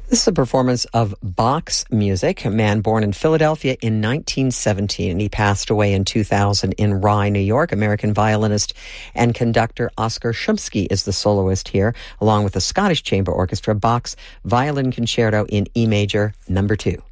This is a performance of Bach's music, a man born in Philadelphia in 1917, and he passed away in 2000 in Rye, New York. American violinist and conductor Oskar Shumsky is the soloist here, along with the Scottish Chamber Orchestra, Bach's Violin Concerto in E major, No. 2.